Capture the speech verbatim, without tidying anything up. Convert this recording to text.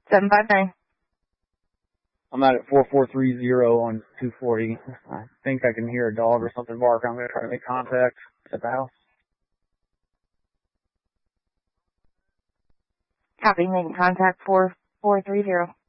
seven five nine. I'm out at four four three zero on two forty. I think I can hear a dog or something bark. I'm going to try to make contact at the house. Copy, making contact four four three zero.